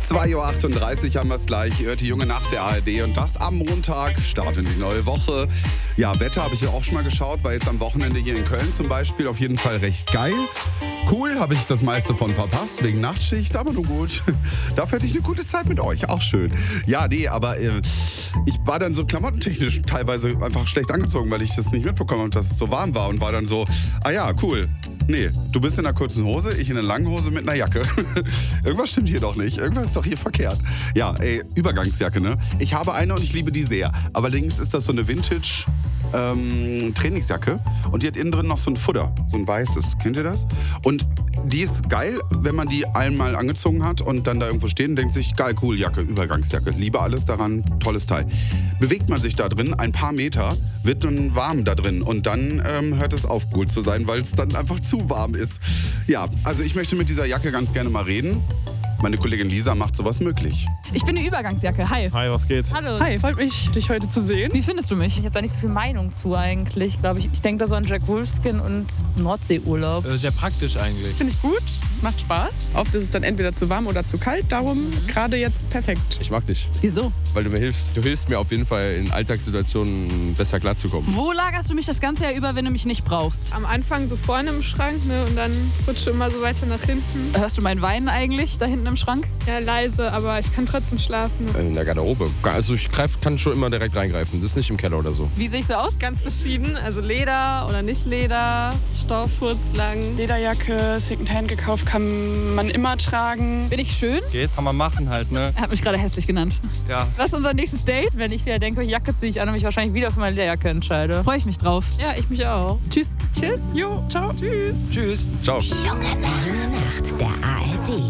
2.38 Uhr haben wir es gleich. Ihr hört die junge Nacht der ARD und das am Montag startet die neue Woche. Ja, Wetter habe ich ja auch schon mal geschaut, war jetzt am Wochenende hier in Köln zum Beispiel auf jeden Fall recht geil. Cool, habe ich das meiste von verpasst, wegen Nachtschicht, aber nun gut. Dafür hatte ich eine gute Zeit mit euch, auch schön. Ja, nee, aber ich war dann so klamottentechnisch teilweise einfach schlecht angezogen, weil ich das nicht mitbekommen habe, dass es so warm war und war dann so, ah ja, cool. Nee, du bist in einer kurzen Hose, ich in einer langen Hose mit einer Jacke. Irgendwas stimmt hier doch nicht, irgendwas ist doch hier verkehrt. Ja, Übergangsjacke, ne? Ich habe eine und ich liebe die sehr. Allerdings ist das so eine Vintage Trainingsjacke und die hat innen drin noch so ein Futter, so ein weißes. Kennt ihr das? Und die ist geil, wenn man die einmal angezogen hat und dann da irgendwo steht und denkt sich, geil, cool, Jacke, Übergangsjacke. Liebe alles daran, tolles Teil. Bewegt man sich da drin, ein paar Meter, wird dann warm da drin und dann hört es auf, cool zu sein, weil es dann einfach zu warm ist. Ja, also ich möchte mit dieser Jacke ganz gerne mal reden. Meine Kollegin Lisa macht sowas möglich. Ich bin eine Übergangsjacke. Hi. Hi, was geht? Hallo. Hi, freut mich, dich heute zu sehen. Wie findest du mich? Ich habe da nicht so viel Meinung zu eigentlich, glaube ich. Ich denke da so an Jack Wolfskin und Nordseeurlaub. Sehr praktisch eigentlich. Finde ich gut, es macht Spaß. Oft ist es dann entweder zu warm oder zu kalt, darum gerade jetzt perfekt. Ich mag dich, Wieso? weil du mir hilfst. Du hilfst mir auf jeden Fall in Alltagssituationen besser klarzukommen. Wo lagerst du mich das ganze Jahr über, wenn du mich nicht brauchst? Am Anfang so vorne im Schrank, ne, und dann rutsche immer so weiter nach hinten. Hörst du mein Weinen eigentlich da hinten im Schrank? Ja, leise, aber ich kann trotzdem schlafen. In der Garderobe. Also ich kann schon immer direkt reingreifen. Das ist nicht im Keller oder so. Wie sehe ich so aus? Ganz verschieden, also Leder oder nicht Leder, Stoff, furzlang. Lederjacke, Secondhand gekauft, kann man immer tragen. Bin ich schön? Geht, kann man machen halt, ne? Er hat mich gerade hässlich genannt. Ja. Was ist unser nächstes Date? Wenn ich wieder denke, Jacke ziehe ich an und mich wahrscheinlich wieder für meine Lederjacke entscheide. Freue ich mich drauf. Ja, ich mich auch. Tschüss. Tschüss. Jo, ciao. Tschüss. Tschüss. Ciao. Die junge Nacht der ARD.